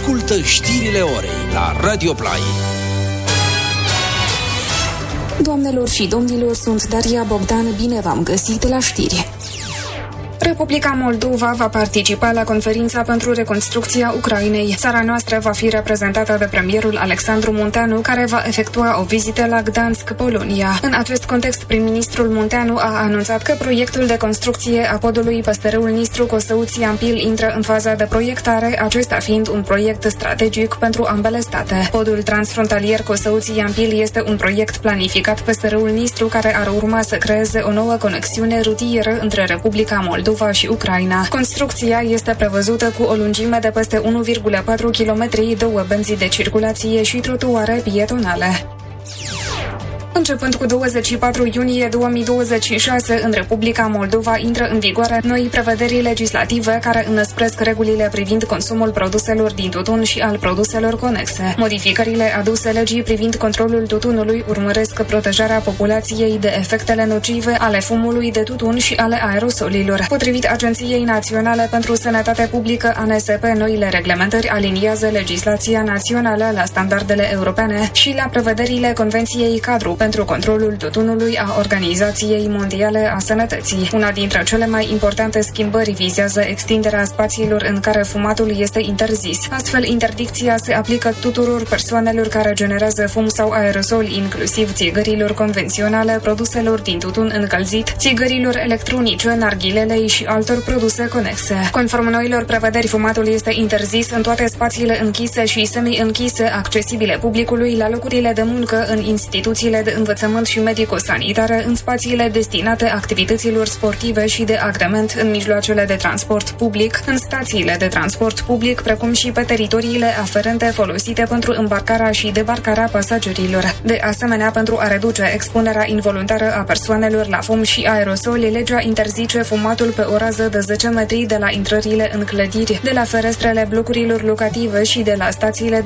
Ascultă știrile orei la Radio Play. Doamnelor și domnilor, sunt Daria Bogdan, bine v-am găsit la știri. Republica Moldova va participa la conferința pentru reconstrucția Ucrainei. Țara noastră va fi reprezentată de premierul Alexandru Munteanu, care va efectua o vizită la Gdansk, Polonia. În acest context, prim-ministrul Munteanu a anunțat că proiectul de construcție a podului peste râul Nistru Cosăuți-Iampil intră în faza de proiectare, acesta fiind un proiect strategic pentru ambele state. Podul transfrontalier Cosăuți-Iampil este un proiect planificat peste râul Nistru, care ar urma să creeze o nouă conexiune rutieră între Republica Moldova și Ucraina. Construcția este prevăzută cu o lungime de peste 1,4 km, 2 benzi de circulație și trotuare pietonale. Începând cu 24 iunie 2026, în Republica Moldova intră în vigoare noi prevederi legislative care înăspresc regulile privind consumul produselor din tutun și al produselor conexe. Modificările aduse legii privind controlul tutunului urmăresc protejarea populației de efectele nocive ale fumului de tutun și ale aerosolilor. Potrivit Agenției Naționale pentru Sănătate Publică, ANSP, noile reglementări aliniază legislația națională la standardele europene și la prevederile Convenției Cadru pentru controlul tutunului a Organizației Mondiale a Sănătății. Una dintre cele mai importante schimbări vizează extinderea spațiilor în care fumatul este interzis. Astfel, interdicția se aplică tuturor persoanelor care generează fum sau aerosol, inclusiv țigărilor convenționale, produselor din tutun încălzit, țigărilor electronice, narghilelei și altor produse conexe. Conform noilor prevederi, fumatul este interzis în toate spațiile închise și semi-închise, accesibile publicului, la locurile de muncă, în instituțiile de învățământ și medico-sanitare, în spațiile destinate activităților sportive și de agrement, în mijloacele de transport public, în stațiile de transport public, precum și pe teritoriile aferente folosite pentru îmbarcarea și debarcarea pasagerilor. De asemenea, pentru a reduce expunerea involuntară a persoanelor la fum și aerosoli, legea interzice fumatul pe o rază de 10 metri de la intrările în clădiri, de la ferestrele blocurilor locative și de la stațiile